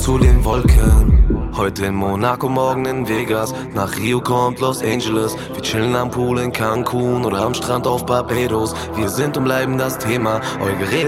zu den Wolken. Heute in Monaco, morgen in Vegas. Nach Rio kommt Los Angeles. Wir chillen am Pool in Cancun oder am Strand auf Barbados. Wir sind und bleiben das Thema. Eure Gerede